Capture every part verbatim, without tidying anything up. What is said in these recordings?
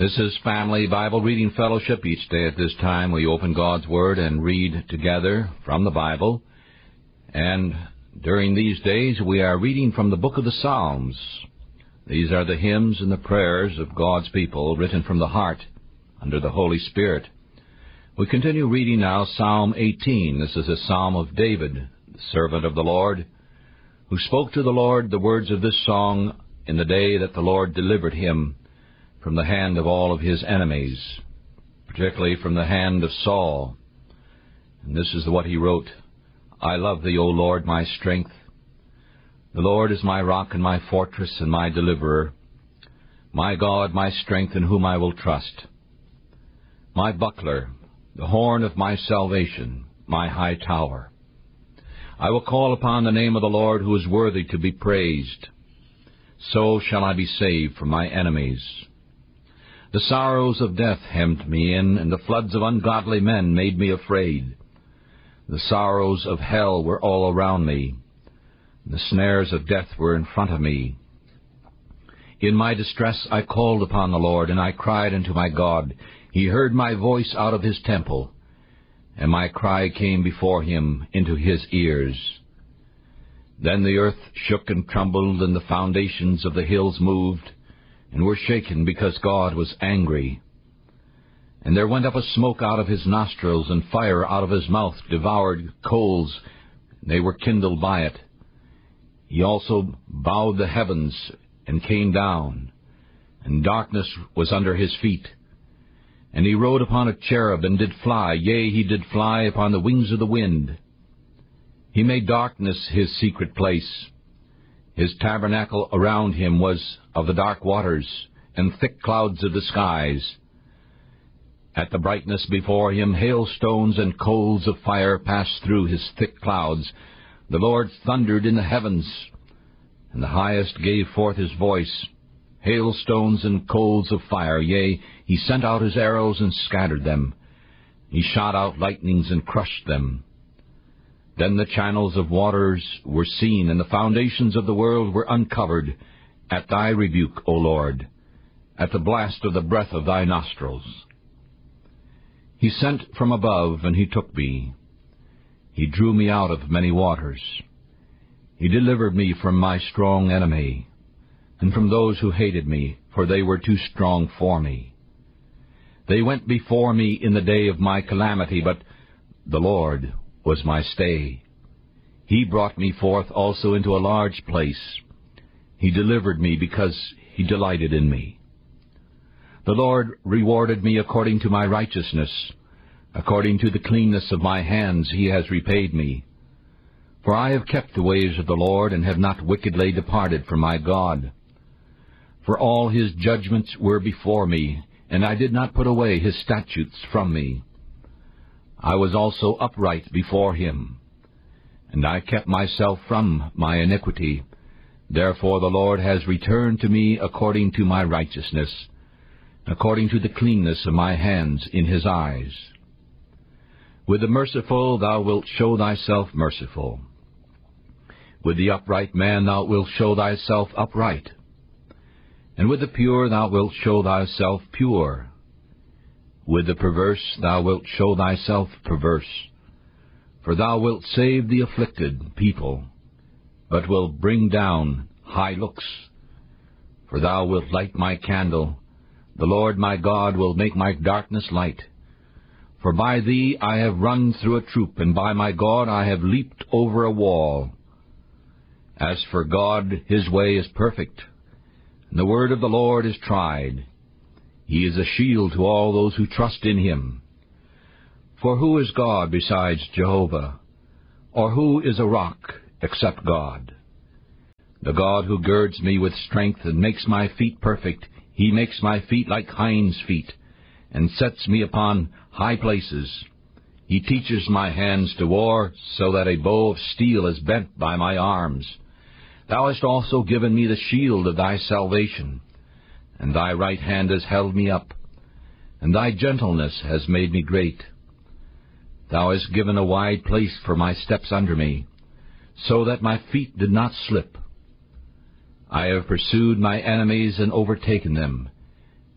This is Family Bible Reading Fellowship. Each day at this time we open God's Word and read together from the Bible. And during these days we are reading from the book of the Psalms. These are the hymns and the prayers of God's people, written from the heart under the Holy Spirit. We continue reading now Psalm eighteen. This is a psalm of David, the servant of the Lord, who spoke to the Lord the words of this song in the day that the Lord delivered him from the hand of all of his enemies, particularly from the hand of Saul. And this is what he wrote: I love thee, O Lord, my strength. The Lord is my rock and my fortress and my deliverer, my God, my strength, in whom I will trust, my buckler, the horn of my salvation, my high tower. I will call upon the name of the Lord, who is worthy to be praised. So shall I be saved from my enemies. The sorrows of death hemmed me in, and the floods of ungodly men made me afraid. The sorrows of hell were all around me. The snares of death were in front of me. In my distress I called upon the Lord, and I cried unto my God. He heard my voice out of his temple, and my cry came before him into his ears. Then the earth shook and trembled, and the foundations of the hills moved, and were shaken, because God was angry. And there went up a smoke out of his nostrils, and fire out of his mouth devoured coals, and they were kindled by it. He also bowed the heavens, and came down, and darkness was under his feet. And he rode upon a cherub, and did fly, yea, he did fly upon the wings of the wind. He made darkness his secret place. His tabernacle around him was of the dark waters, and thick clouds of the skies. At the brightness before him hailstones and coals of fire passed through his thick clouds. The Lord thundered in the heavens, and the highest gave forth his voice. Hailstones and coals of fire, yea, he sent out his arrows and scattered them. He shot out lightnings and crushed them. Then the channels of waters were seen, and the foundations of the world were uncovered, at thy rebuke, O Lord, at the blast of the breath of thy nostrils. He sent from above, and he took me. He drew me out of many waters. He delivered me from my strong enemy, and from those who hated me, for they were too strong for me. They went before me in the day of my calamity, but the Lord was my stay. He brought me forth also into a large place. He delivered me because he delighted in me. The Lord rewarded me according to my righteousness. According to the cleanness of my hands he has repaid me. For I have kept the ways of the Lord, and have not wickedly departed from my God. For all his judgments were before me, and I did not put away his statutes from me. I was also upright before him, and I kept myself from my iniquity. Therefore the Lord has returned to me according to my righteousness, according to the cleanness of my hands in his eyes. With the merciful thou wilt show thyself merciful. With the upright man thou wilt show thyself upright. And with the pure thou wilt show thyself pure. With the perverse thou wilt show thyself perverse. For thou wilt save the afflicted people, but wilt bring down high looks. For thou wilt light my candle. The Lord my God will make my darkness light. For by thee I have run through a troop, and by my God I have leaped over a wall. As for God, his way is perfect, and the word of the Lord is tried. He is a shield to all those who trust in him. For who is God besides Jehovah? Or who is a rock except God? The God who girds me with strength and makes my feet perfect, he makes my feet like hinds' feet, and sets me upon high places. He teaches my hands to war, so that a bow of steel is bent by my arms. Thou hast also given me the shield of thy salvation, and thy right hand has held me up, and thy gentleness has made me great. Thou hast given a wide place for my steps under me, so that my feet did not slip. I have pursued my enemies and overtaken them,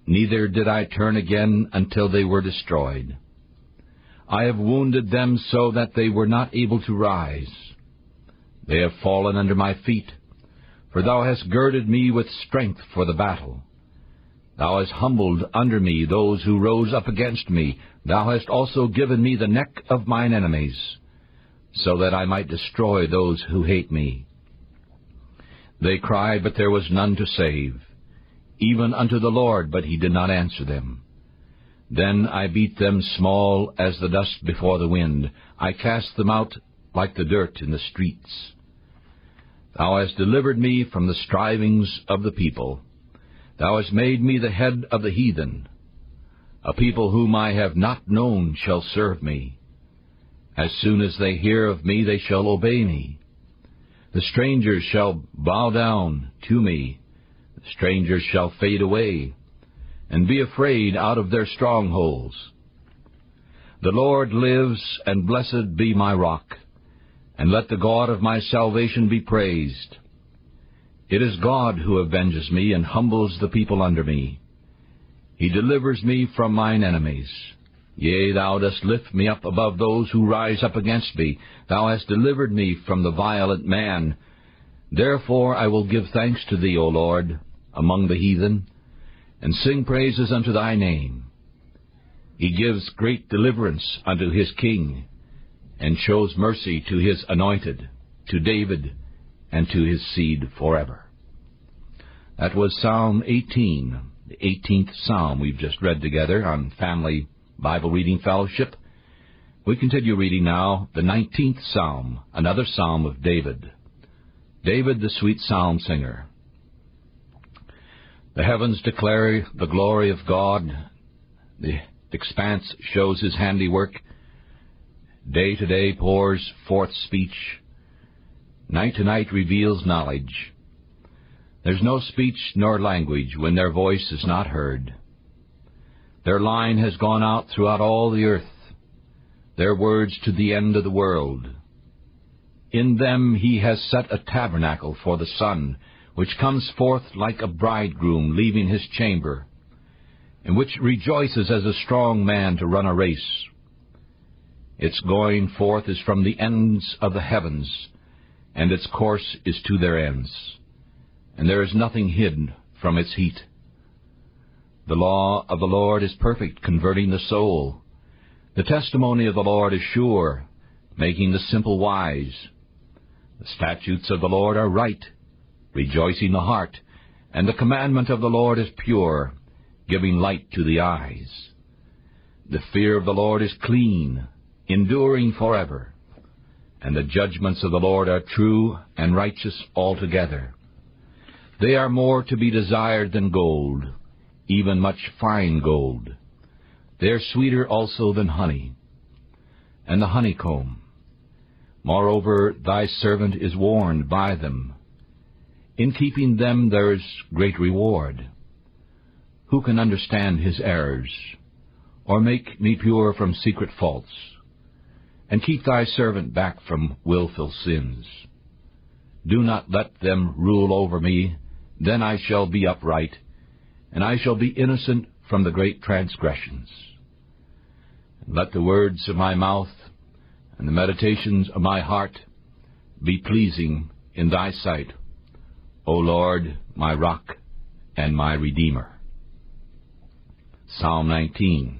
neither did I turn again until they were destroyed. I have wounded them so that they were not able to rise. They have fallen under my feet, for thou hast girded me with strength for the battle. Thou hast humbled under me those who rose up against me. Thou hast also given me the neck of mine enemies, so that I might destroy those who hate me. They cried, but there was none to save, even unto the Lord, but he did not answer them. Then I beat them small as the dust before the wind. I cast them out like the dirt in the streets. Thou hast delivered me from the strivings of the people. Thou hast made me the head of the heathen. A people whom I have not known shall serve me. As soon as they hear of me, they shall obey me. The strangers shall bow down to me. The strangers shall fade away, and be afraid out of their strongholds. The Lord lives, and blessed be my rock, and let the God of my salvation be praised. It is God who avenges me, and humbles the people under me. He delivers me from mine enemies. Yea, thou dost lift me up above those who rise up against me. Thou hast delivered me from the violent man. Therefore I will give thanks to thee, O Lord, among the heathen, and sing praises unto thy name. He gives great deliverance unto his king, and shows mercy to his anointed, to David, and to his seed forever. That was Psalm eighteen, the eighteenth Psalm we've just read together on Family Bible Reading Fellowship. We continue reading now the nineteenth Psalm, another Psalm of David. David, the sweet psalm singer. The heavens declare the glory of God. The expanse shows his handiwork. Day to day pours forth speech. Night to night reveals knowledge. There's no speech nor language when their voice is not heard. Their line has gone out throughout all the earth, their words to the end of the world. In them he has set a tabernacle for the sun, which comes forth like a bridegroom leaving his chamber, and which rejoices as a strong man to run a race. Its going forth is from the ends of the heavens, and its course is to their ends, and there is nothing hidden from its heat. The law of the Lord is perfect, converting the soul. The testimony of the Lord is sure, making the simple wise. The statutes of the Lord are right, rejoicing the heart, and the commandment of the Lord is pure, giving light to the eyes. The fear of the Lord is clean, enduring forever, and the judgments of the Lord are true and righteous altogether. They are more to be desired than gold, even much fine gold. They are sweeter also than honey, and the honeycomb. Moreover, thy servant is warned by them. In keeping them there is great reward. Who can understand his errors, or make me pure from secret faults, and keep thy servant back from willful sins? Do not let them rule over me, then I shall be upright, and I shall be innocent from the great transgressions. And let the words of my mouth and the meditations of my heart be pleasing in thy sight, O Lord, my rock and my redeemer. Psalm nineteen.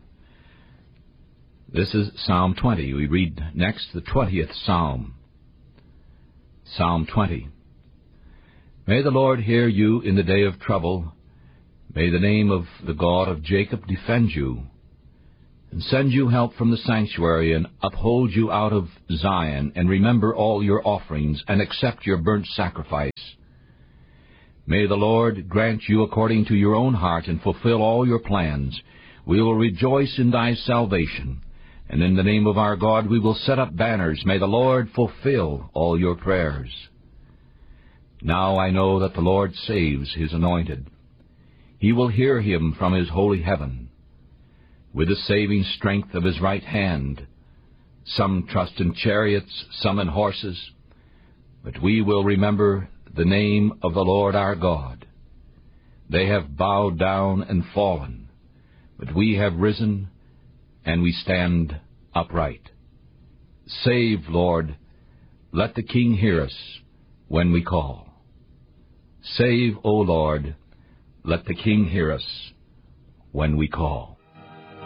This is Psalm twenty. We read next the twentieth Psalm. Psalm twenty. May the Lord hear you in the day of trouble. May the name of the God of Jacob defend you, and send you help from the sanctuary, and uphold you out of Zion, and remember all your offerings, and accept your burnt sacrifice. May the Lord grant you according to your own heart, and fulfill all your plans. We will rejoice in thy salvation, and in the name of our God we will set up banners. May the Lord fulfill all your prayers. Now I know that the Lord saves his anointed. He will hear him from his holy heaven. With the saving strength of his right hand. Some trust in chariots, some in horses, but we will remember the name of the Lord our God. They have bowed down and fallen, but we have risen, and we stand upright. Save, Lord, let the King hear us when we call. Save, O Lord, let the King hear us when we call.